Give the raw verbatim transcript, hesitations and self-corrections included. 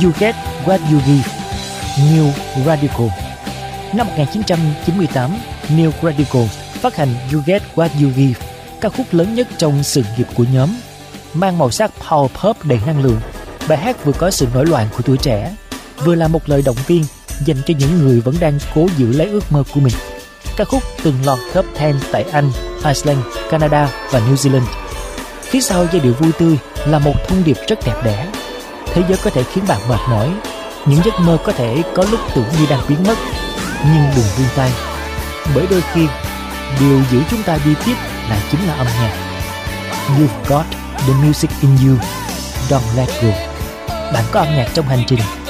You Get What You Give, New Radical. Năm một nghìn chín trăm chín mươi tám, New Radical phát hành You Get What You Give, ca khúc lớn nhất trong sự nghiệp của nhóm. Mang màu sắc power pop đầy năng lượng, bài hát vừa có sự nổi loạn của tuổi trẻ, vừa là một lời động viên dành cho những người vẫn đang cố giữ lấy ước mơ của mình. Ca khúc từng lọt top mười tại Anh, Iceland, Canada và New Zealand. Phía sau giai điệu vui tươi là một thông điệp rất đẹp đẽ. Thế giới có thể khiến bạn mệt mỏi, những giấc mơ có thể có lúc tưởng như đang biến mất, nhưng đừng buông tay, bởi đôi khi điều giữ chúng ta đi tiếp là chính là âm nhạc. You've got the music in you, don't let go. Bạn có âm nhạc trong hành trình,